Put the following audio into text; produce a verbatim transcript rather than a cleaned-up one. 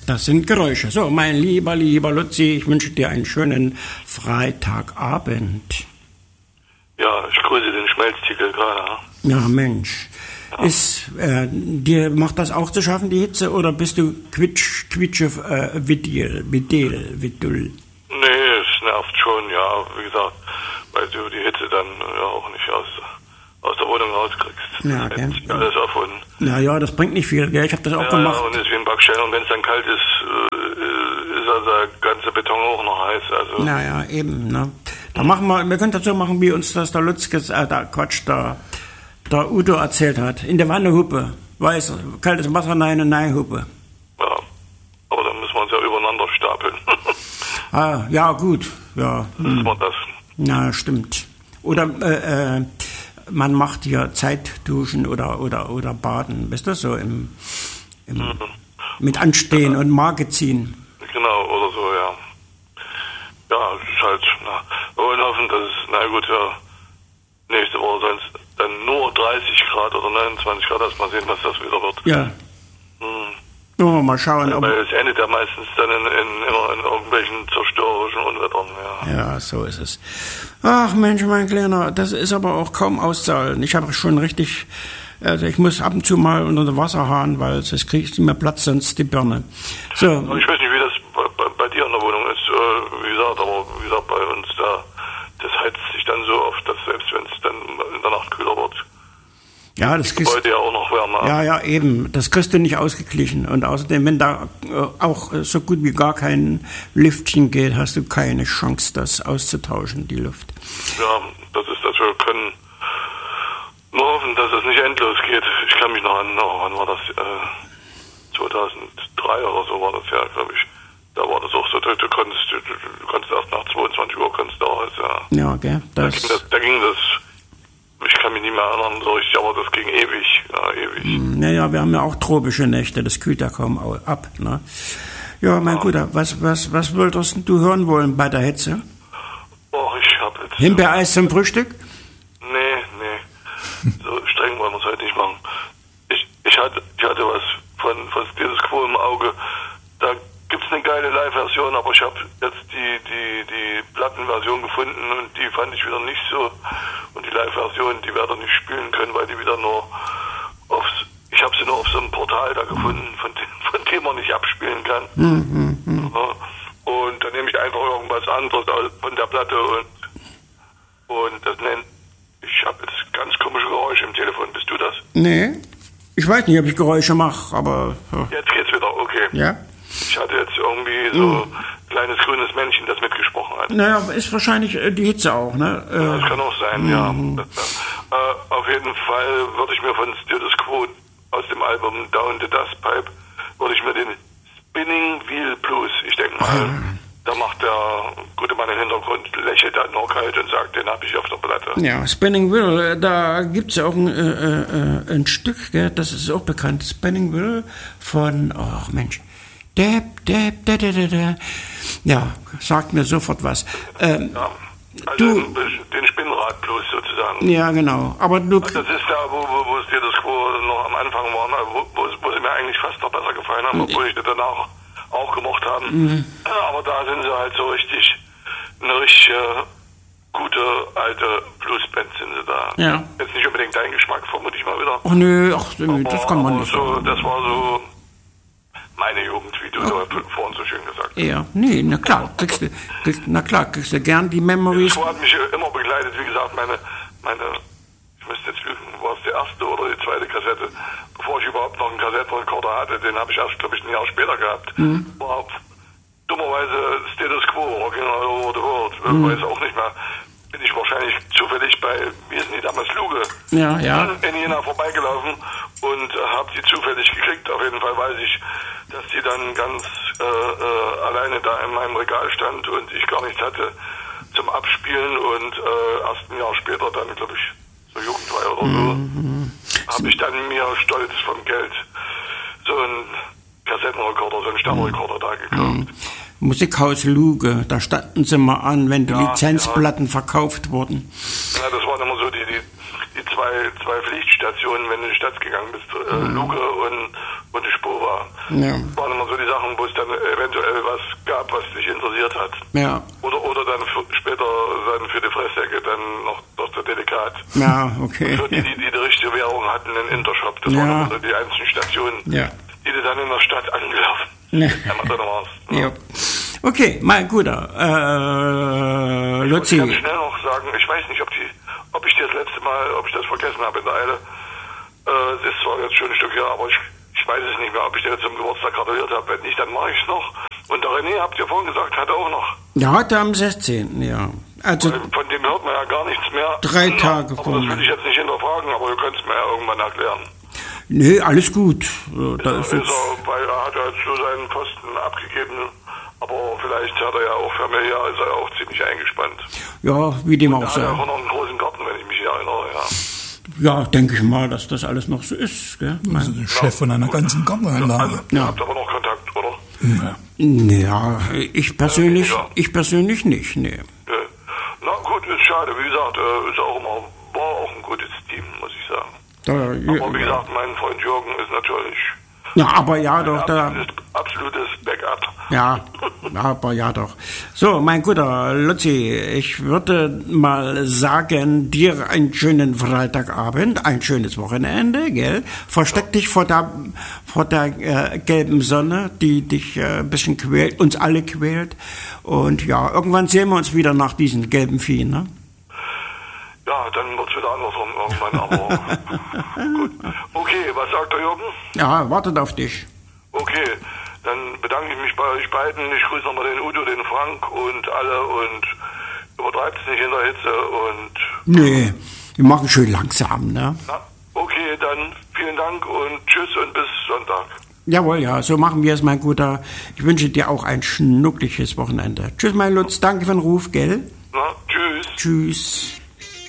Das sind Geräusche. So, mein lieber, lieber Luzi, ich wünsche dir einen schönen Freitagabend. Ja, ich grüße den Schmelztiegel gerade. Ja, Mensch. Ja. Ist, äh, dir macht das auch zu schaffen, die Hitze, oder bist du quitsch, quitsche, äh, vidil, vidil, vidul? Nee, es nervt schon, ja, wie gesagt, weil du die Hitze dann ja auch nicht aus, aus der Wohnung rauskriegst. Ja, gell? Jetzt alles erfunden. Na ja, das bringt nicht viel, gell? Ich habe das auch ja, gemacht. Ja, und ist wie ein Backstein, und wenn es dann kalt ist, äh, ist also der ganze Beton auch noch heiß. Also. Naja, eben, ne? Da machen wir, wir können das so machen, wie uns das der Lutzkes, äh, der Quatsch, der, der Udo erzählt hat. In der Wannehuppe, weiß, kaltes Wasser, nein, eine Neihuppe. Ja, aber dann müssen wir uns ja übereinander stapeln. ah, ja, gut, ja. Müssen wir das. Na, stimmt. Oder, äh, äh, man macht hier Zeitduschen oder, oder, oder Baden, weißt du, so im, im mhm. mit Anstehen ja. und Marke ziehen. Genau, oder so, ja. Ja, es ist halt, na, wir wollen hoffen, dass es, na gut, ja, nächste Woche sollen es dann nur dreißig Grad oder neunundzwanzig Grad, erst mal sehen, was das wieder wird. Ja. Hm. Oh, mal schauen. Ja, weil es endet ja meistens dann in, in, immer in irgendwelchen zerstörerischen Unwettern, ja. Ja, so ist es. Ach Mensch, mein Kleiner, das ist aber auch kaum auszuhalten. Ich habe schon richtig, also ich muss ab und zu mal unter den Wasserhahn, weil sonst kriege ich nicht mehr Platz, sonst die Birne. So. Ich weiß nicht, wie das bei, bei, bei dir in der Wohnung ist, wie gesagt, aber wie gesagt, bei uns da, das heizt sich dann so oft, dass selbst wenn es dann in der Nacht kühler wird, ja, das kriegst heute ja auch noch wärmer. Ja, ja, eben. Das kriegst du nicht ausgeglichen. Und außerdem, wenn da äh, auch so gut wie gar kein Lüftchen geht, hast du keine Chance, das auszutauschen, die Luft. Ja, das ist das. Wir können nur hoffen, dass es nicht endlos geht. Ich kann mich noch an, oh, wann war das? Äh, zweitausenddrei oder so war das ja, glaube ich. Da war das auch so, du, du, konntest, du, du konntest erst nach zweiundzwanzig Uhr konntest du raus, ja. Ja, gell. Das da, ging das, da ging das. Ich kann mich nicht mehr erinnern, so richtig, aber das ging ewig, ja, ewig. Naja, wir haben ja auch tropische Nächte, das kühlt ja kaum ab, ne? Ja, mein ja. Guter, was, was, was wolltest du hören wollen bei der Hitze? Oh, ich hab jetzt... Himbeereis zum Frühstück? Nee, nee, so streng wollen wir es heute nicht machen. Ich, ich, hatte, ich hatte was von, von Status Quo im Auge, da gibt's eine geile Live-Version, aber ich habe jetzt die, die, die Plattenversion gefunden und die fand ich wieder nicht so. Und die Live-Version, die werde ich nicht spielen können, weil die wieder nur aufs, ich habe sie nur auf so einem Portal da gefunden, von dem, von dem man nicht abspielen kann. Mhm, mh. Ja, und dann nehme ich einfach irgendwas anderes von der Platte und, und das nennt, ich habe jetzt ganz komische Geräusche im Telefon, bist du das? Nee, ich weiß nicht, ob ich Geräusche mache, aber... Ja. Jetzt geht's wieder, okay. Ja? Ich hatte jetzt irgendwie so ein mhm. kleines grünes Männchen, das mitgesprochen hat. Naja, ist wahrscheinlich die Hitze auch, ne? Ja, das kann auch sein, mhm. ja. Äh, auf jeden Fall würde ich mir von Status Quo aus dem Album Down the Dust Pipe, würde ich mir den Spinning Wheel Blues, ich denke mal, mhm. da macht der gute Mann im Hintergrund, lächelt dann noch kalt und sagt, den habe ich auf der Platte. Ja, Spinning Wheel, da gibt es ja auch ein, äh, äh, ein Stück, gell? Das ist auch bekannt, Spinning Wheel von, ach Mensch, Dab, dab, da, da, da, da. Ja, sagt mir sofort was. Ähm, ja, also du, den Spinnrad-Blues sozusagen. Ja, genau. Aber du, also das ist da, wo, wo, wo es dir das Quo noch am Anfang war, wo, wo, wo sie mir eigentlich fast noch besser gefallen haben, obwohl ich das danach auch gemocht habe. Mhm. Aber da sind sie halt so richtig, eine richtige gute alte Bluesband sind sie da. Ja. Jetzt nicht unbedingt dein Geschmack, vermute ich mal wieder. Ach nö, ach, nö, das aber, kann man aber nicht so, sagen. Das war so meine Jugend, wie du oh. vorhin so schön gesagt hast. Ja, nee, na klar, kriegst du, kriegst, na klar, kriegst du gern die Memories. Das hat mich immer begleitet, wie gesagt, meine, meine, ich müsste jetzt lügen, war es die erste oder die zweite Kassette, bevor ich überhaupt noch einen Kassettenrekorder hatte, den habe ich erst, glaube ich, ein Jahr später gehabt. Mhm. War dummerweise Status Quo, Rocking All Over the World, mhm. weiß auch nicht mehr. Bin ich wahrscheinlich zufällig bei, wie ist denn die damals, Luge, ja, ja. in Jena vorbeigelaufen und äh, habe die zufällig gekriegt. Auf jeden Fall weiß ich, dass die dann ganz äh, äh, alleine da in meinem Regal stand und ich gar nichts hatte zum Abspielen und äh, erst ein Jahr später dann, glaube ich, so jugendfrei oder so, mhm. habe ich dann mir stolz vom Geld so einen Kassettenrekorder, so einen Sternrekorder da gekauft. Mhm. Musikhaus Luge, da standen sie mal an, wenn die ja, Lizenzplatten ja. verkauft wurden. Ja, das waren immer so die, die, die zwei, zwei Pflichtstationen, wenn du in die Stadt gegangen bist, äh, Luge und, und die Spova. Ja. Das waren immer so die Sachen, wo es dann eventuell was gab, was dich interessiert hat. Ja. Oder oder dann für, später dann für die Fresssäcke dann noch, noch der Delikat. Ja, okay. Für die, die, die die richtige Währung hatten, einen Intershop. Das Ja. waren also die einzelnen Stationen, Ja. die du dann in der Stadt angelaufen. Ja. Einmal drin warst. Ja. Okay, mein Guter. Äh, Luzi. Ich kann schnell noch sagen, ich weiß nicht, ob die, ob ich das letzte Mal, ob ich das vergessen habe in der Eile. Äh, es ist zwar jetzt schon ein Stück her, aber ich, ich weiß es nicht mehr, ob ich dir zum Geburtstag gratuliert habe. Wenn nicht, dann mache ich es noch. Und der René, habt ihr vorhin gesagt, hat auch noch. Ja, heute am sechzehnten. Ja. Also Von, von dem hört man ja gar nichts mehr. drei Tage Aber vorher. das will ich jetzt nicht hinterfragen, aber ihr könnt es mir ja irgendwann erklären. nee, alles gut. Äh, Da Ist ist er, jetzt, ist er, weil er hat ja jetzt so seinen Posten abgegeben, aber vielleicht hat er ja auch familiär, ist er auch ziemlich eingespannt. ja, wie dem Er auch hat ja sei. auch noch einen großen Garten, wenn ich mich hier erinnere, ja. Ja, denke ich mal, dass das alles noch so ist. Gell? Also Mein, der Chef von einer ganzen Gartenanlage. Also, ihr Ja. habt aber noch Kontakt, oder? Ja. ja, ich persönlich, Ja. ich persönlich nicht. Nee. Ja. Na gut, ist schade. Wie gesagt, äh, ist auch immer, war auch ein gutes Team, muss ich sagen. Da, Aber wie ja, gesagt, mein Freund Jürgen ist natürlich ja, aber ja doch, ein da, absolutes, absolutes Backup. ja, aber ja doch. So, mein guter Luzi, ich würde mal sagen, dir einen schönen Freitagabend, ein schönes Wochenende, gell? Versteck dich vor der, vor der äh, gelben Sonne, die dich äh, ein bisschen quält, uns alle quält. Und ja, irgendwann sehen wir uns wieder nach diesen gelben Vieh, ne? Ja, dann wird es wieder andersrum irgendwann, aber gut. Okay, was sagt der Jürgen? Ja, wartet auf dich. Okay, dann bedanke ich mich bei euch beiden. Ich grüße nochmal den Udo, den Frank und alle und übertreibt es nicht in der Hitze und Nee, wir machen schön langsam, ne? na, okay, dann vielen Dank und tschüss und bis Sonntag. Jawohl, ja, so machen wir es, mein Guter. Ich wünsche dir auch ein schnuckliches Wochenende. Tschüss, mein Lutz, danke für den Ruf, gell? Na, tschüss. Tschüss.